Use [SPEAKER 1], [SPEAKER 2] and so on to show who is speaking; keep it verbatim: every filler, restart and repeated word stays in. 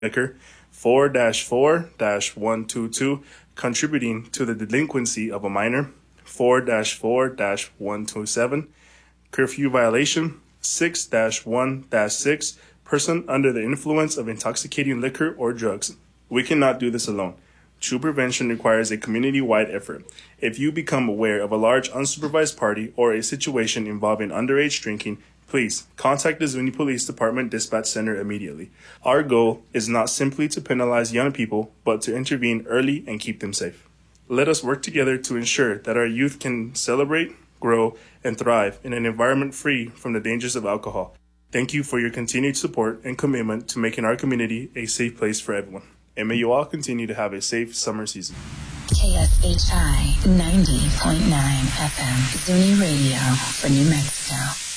[SPEAKER 1] liquor four dash four dash one two two, contributing to the delinquency of a minor, four dash four dash one two seven, curfew violation, six dash one dash six, person under the influence of intoxicating liquor or drugs. We cannot do this alone. True prevention requires a community-wide effort. If you become aware of a large unsupervised party or a situation involving underage drinking, please contact the Zuni Police Department Dispatch Center immediately. Our goal is not simply to penalize young people, but to intervene early and keep them safe. Let us work together to ensure that our youth can celebrate, grow, and thrive in an environment free from the dangers of alcohol. Thank you for your continued support and commitment to making our community a safe place for everyone. And may you all continue to have a safe summer season.
[SPEAKER 2] K S H I ninety point nine F M, Zuni Radio for New Mexico.